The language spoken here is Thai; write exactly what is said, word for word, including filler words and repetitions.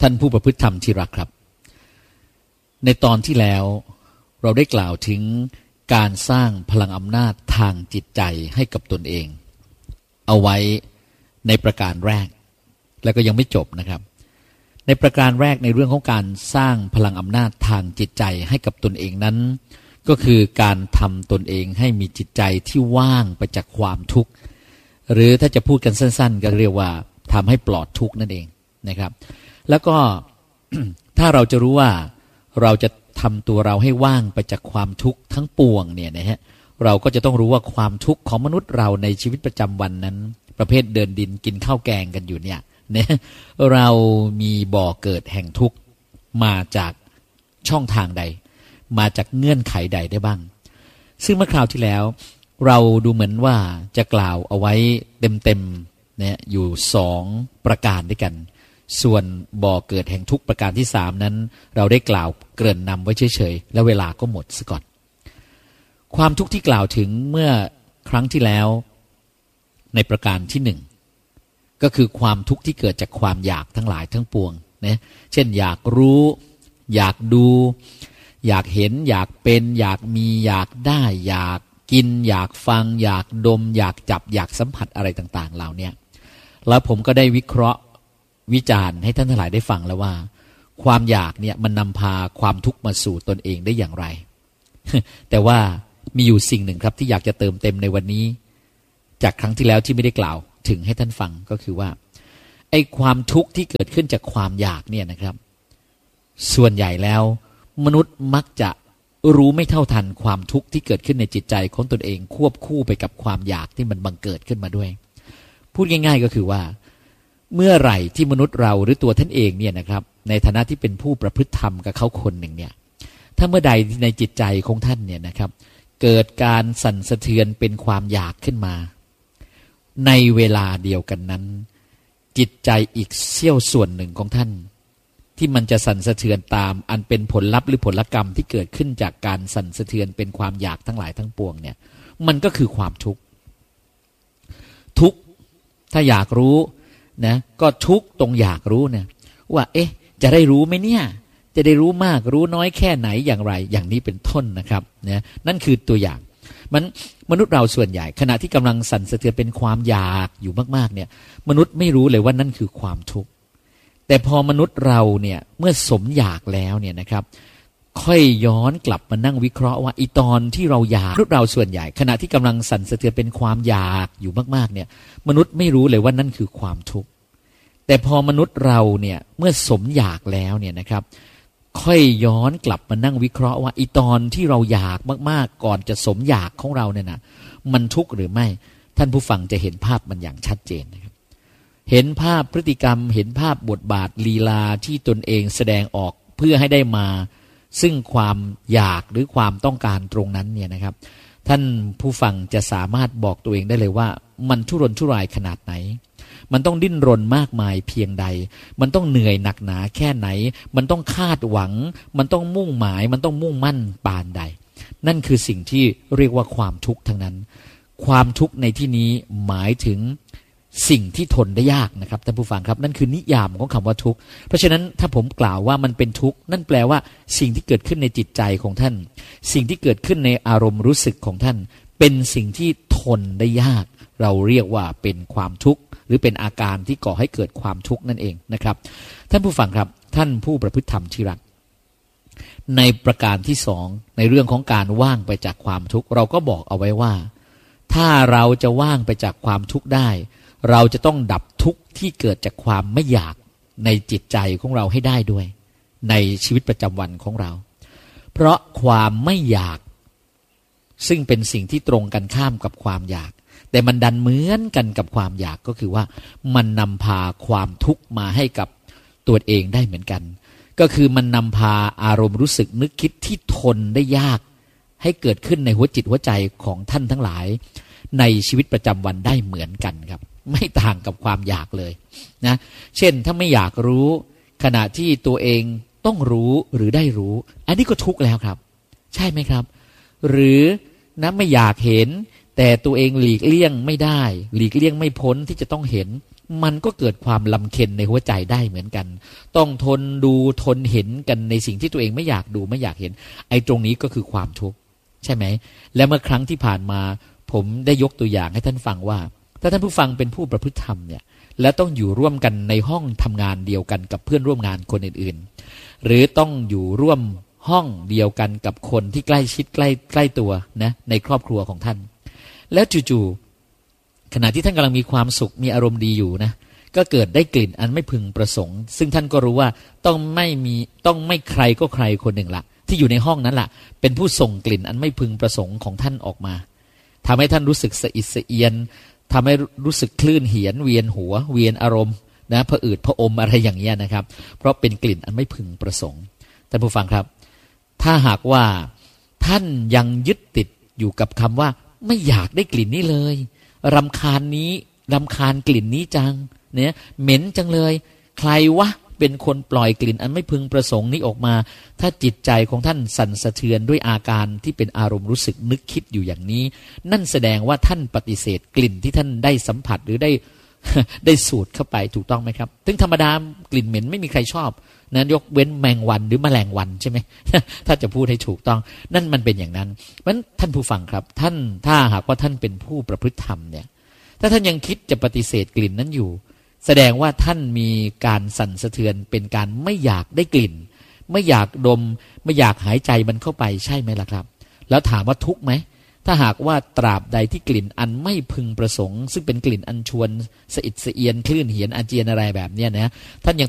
ท่านผู้ประพฤติธรรมที่รักครับในตอนที่แล้วเราได้กล่าวถึงการสร้างพลังอำนาจทางจิตใจให้กับตนเองเอาไว้ในประการแรกแล้วก็ยังไม่จบนะครับในประการแรกในเรื่องของการสร้างพลังอำนาจทางจิตใจให้กับตนเองนั้นก็คือการทำตนเองให้มีจิตใจที่ว่างไปจากความทุกข์หรือถ้าจะพูดกันสั้นๆก็เรียกว่าทำให้ปลอดทุกข์นั่นเองนะครับแล้วก็ ถ้าเราจะรู้ว่าเราจะทำตัวเราให้ว่างไปจากความทุกข์ทั้งปวงเนี่ยนะฮะเราก็จะต้องรู้ว่าความทุกข์ของมนุษย์เราในชีวิตประจำวันนั้นประเภทเดินดินกินข้าวแกงกันอยู่เนี่ยนะเรามีบ่อเกิดแห่งทุกข์มาจากช่องทางใดมาจากเงื่อนไขใดได้บ้างซึ่งเมื่อคราวที่แล้วเราดูเหมือนว่าจะกล่าวเอาไว้เต็มๆเนี่ยอยู่สองประการด้วยกันส่วนบ่อเกิดแห่งทุกข์ประการที่สามนั้นเราได้กล่าวเกริ่นนำไว้เฉยๆและเวลาก็หมดซะก่อนความทุกข์ที่กล่าวถึงเมื่อครั้งที่แล้วในประการที่หนึ่งก็คือความทุกข์ที่เกิดจากความอยากทั้งหลายทั้งปวงนะเช่นอยากรู้อยากดูอยากเห็นอยากเป็นอยากมีอยากได้อยากกินอยากฟังอยากดมอยากจับอยากสัมผัสอะไรต่างๆเหล่านี้แล้วผมก็ได้วิเคราะห์วิจารณ์ให้ท่านทั้งหลายได้ฟังแล้วว่าความอยากเนี่ยมันนำพาความทุกข์มาสู่ตนเองได้อย่างไร แต่ว่ามีอยู่สิ่งหนึ่งครับที่อยากจะเติมเต็มในวันนี้จากครั้งที่แล้วที่ไม่ได้กล่าวถึงให้ท่านฟังก็คือว่าไอ้ความทุกข์ที่เกิดขึ้นจากความอยากเนี่ยนะครับส่วนใหญ่แล้วมนุษย์มักจะรู้ไม่เท่าทันความทุกข์ที่เกิดขึ้นในจิตใจของตนเองควบคู่ไปกับความอยากที่มันบังเกิดขึ้นมาด้วยพูดง่ายๆก็คือว่าเมื่อไหร่ที่มนุษย์เราหรือตัวท่านเองเนี่ยนะครับในฐานะที่เป็นผู้ประพฤติธรรมกับเขาคนหนึ่งเนี่ยถ้าเมื่อใดในจิตใจของท่านเนี่ยนะครับเกิดการสั่นสะเทือนเป็นความอยากขึ้นมาในเวลาเดียวกันนั้นจิตใจอีกเสี้ยวส่วนหนึ่งของท่านที่มันจะสั่นสะเทือนตามอันเป็นผลลัพธ์หรือผลกรรมที่เกิดขึ้นจากการสั่นสะเทือนเป็นความอยากทั้งหลายทั้งปวงเนี่ยมันก็คือความทุกข์ทุกข์ถ้าอยากรู้นะก็ทุกข์ตรงอยากรู้เนี่ยว่าเอ๊ะจะได้รู้ไหมเนี่ยจะได้รู้มากรู้น้อยแค่ไหนอย่างไรอย่างนี้เป็นต้นนะครับนะนั่นคือตัวอย่างมันมนุษย์เราส่วนใหญ่ขณะที่กำลังสั่นสะเทือนเป็นความอยากอยู่มากๆเนี่ยมนุษย์ไม่รู้เลยว่านั่นคือความทุกข์แต่พอมนุษย์เราเนี่ยเมื่อสมอยากแล้วเนี่ยนะครับค่อยย้อนกลับมานั่งวิเคราะห์ว่าอีตอนที่เราอยากมนุษย์เราส่วนใหญ่ขณะที่กำลังสั่นสะเทือนเป็นความอยากอยู่มากๆเนี่ยมนุษย์ไม่รู้เลยว่านั่นคือความทุกข์แต่พอมนุษย์เราเนี่ยเมื่อสมอยากแล้วเนี่ยนะครับค่อยย้อนกลับมานั่งวิเคราะห์ว่าอีตอนที่เราอยากมากๆก่อนจะสมอยากของเราเนี่ยนะมันทุกข์หรือไม่ท่านผู้ฟังจะเห็นภาพมันอย่างชัดเจนนะครับเห็นภาพพฤติกรรมเห็นภาพบทบาทลีลาที่ตนเองแสดงออกเพื่อให้ได้มาซึ่งความอยากหรือความต้องการตรงนั้นเนี่ยนะครับท่านผู้ฟังจะสามารถบอกตัวเองได้เลยว่ามันทุรนทุรายขนาดไหนมันต้องดิ้นรนมากมายเพียงใดมันต้องเหนื่อยหนักหนาแค่ไหนมันต้องคาดหวังมันต้องมุ่งหมายมันต้องมุ่งมั่นปานใดนั่นคือสิ่งที่เรียกว่าความทุกข์ทั้งนั้นความทุกข์ในที่นี้หมายถึงสิ่งที่ทนได้ยากนะครับท่านผู้ฟังครับนั่นคือนิยามของคำว่าทุกข์เพราะฉะนั้นถ้าผมกล่าวว่ามันเป็นทุกข์นั่นแปลว่าสิ่งที่เกิดขึ้นในจิตใจของท่านสิ่งที่เกิดขึ้นในอารมณ์รู้สึกของท่านเป็นสิ่งที่ทนได้ยากเราเรียกว่าเป็นความทุกข์หรือเป็นอาการที่ก่อให้เกิดความทุกข์นั่นเองนะครับท่านผู้ฟังครับท่านผู้ประพฤติธรรมที่รักในประการที่สองในเรื่องของการว่างไปจากความทุกข์เราก็บอกเอาไว้ว่าถ้าเราจะว่างไปจากความทุกข์ได้เราจะต้องดับทุกข์ที่เกิดจากความไม่อยากในจิตใจของเราให้ได้ด้วยในชีวิตประจำวันของเราเพราะความไม่อยากซึ่งเป็นสิ่งที่ตรงกันข้ามกับความอยากแต่มันดันเหมือนกันกับความอยากก็คือว่ามันนำพาความทุกข์มาให้กับตัวเองได้เหมือนกันก็คือมันนำพาอารมณ์รู้สึกนึกคิดที่ทนได้ยากให้เกิดขึ้นในหัวจิตหัวใจของท่านทั้งหลายในชีวิตประจำวันได้เหมือนกันครับไม่ต่างกับความอยากเลยนะเช่นถ้าไม่อยากรู้ขณะที่ตัวเองต้องรู้หรือได้รู้อันนี้ก็ทุกข์แล้วครับใช่ไหมครับหรือนะไม่อยากเห็นแต่ตัวเองหลีกเลี่ยงไม่ได้หลีกเลี่ยงไม่พ้นที่จะต้องเห็นมันก็เกิดความลำเค็ญในหัวใจได้เหมือนกันต้องทนดูทนเห็นกันในสิ่งที่ตัวเองไม่อยากดูไม่อยากเห็นไอ้ตรงนี้ก็คือความทุกข์ใช่ไหมและเมื่อครั้งที่ผ่านมาผมได้ยกตัวอย่างให้ท่านฟังว่าถ้าท่านผู้ฟังเป็นผู้ประพฤติธรรมเนี่ยและต้องอยู่ร่วมกันในห้องทำงานเดียวกันกับเพื่อนร่วมงานคนอื่นๆหรือต้องอยู่ร่วมห้องเดียวกันกับคนที่ใกล้ชิดใกล้ใกล้ตัวนะในครอบครัวของท่านแล้วจู่ๆขณะที่ท่านกำลังมีความสุขมีอารมณ์ดีอยู่นะก็เกิดได้กลิ่นอันไม่พึงประสงค์ซึ่งท่านก็รู้ว่าต้องไม่มีต้องไม่ใครก็ใครคนหนึ่งละที่อยู่ในห้องนั้นละเป็นผู้ส่งกลิ่นอันไม่พึงประสงค์ของท่านออกมาทำให้ท่านรู้สึกสะอิดสะเอียนทำให้รู้สึกคลื่นเหียนเวียนหัวเวียนอารมณ์นะผะอืดผะอมอะไรอย่างเงี้ยนะครับเพราะเป็นกลิ่นอันไม่พึงประสงค์ท่านผู้ฟังครับถ้าหากว่าท่านยังยึดติดอยู่กับคำว่าไม่อยากได้กลิ่นนี้เลยรำคาญนี้รำคาญกลิ่นนี้จังเนี่ยเหม็นจังเลยใครวะเป็นคนปล่อยกลิ่นอันไม่พึงประสงค์นี้ออกมาถ้าจิตใจของท่านสั่นสะเทือนด้วยอาการที่เป็นอารมณ์รู้สึกนึกคิดอยู่อย่างนี้นั่นแสดงว่าท่านปฏิเสธกลิ่นที่ท่านได้สัมผัสหรือได้ ได้สูดเข้าไปถูกต้องไหมครับถึงธรรมดากลิ่นเหม็นไม่มีใครชอบนั้นยกเว้นแมงวันหรือแมลงวันใช่ไหม ถ้าจะพูดให้ถูกต้องนั่นมันเป็นอย่างนั้นเพราะฉะนั้นท่านผู้ฟังครับท่านถ้าหากว่าท่านเป็นผู้ประพฤติธรรมเนี่ยถ้าท่านยังคิดจะปฏิเสธกลิ่นนั้นอยู่แสดงว่าท่านมีการสั่นสะเทือนเป็นการไม่อยากได้กลิ่นไม่อยากดมไม่อยากหายใจมันเข้าไปใช่ไหมล่ะครับแล้วถามว่าทุกข์ไหมถ้าหากว่าตราบใดที่กลิ่นอันไม่พึงประสงค์ซึ่งเป็นกลิ่นอันชวนสะอิดสะเอียนคลื่นเหียนอาเจียนอะไรแบบเนี้ยนะท่านยัง